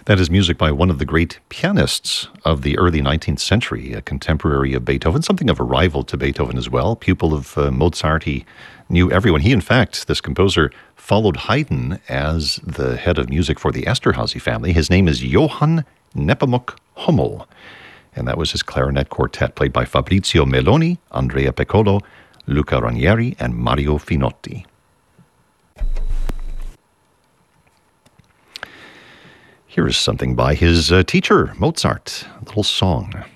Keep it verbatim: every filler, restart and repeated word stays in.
That is music by one of the great pianists of the early nineteenth century, a contemporary of Beethoven, something of a rival to Beethoven as well, pupil of uh, Mozart. He knew everyone. He, in fact, this composer, followed Haydn as the head of music for the Esterhazy family. His name is Johann Nepomuk Hummel, and that was his clarinet quartet, played by Fabrizio Meloni, Andrea Piccolo, Luca Ranieri, and Mario Finotti. Here is something by his uh, teacher, Mozart, a little song.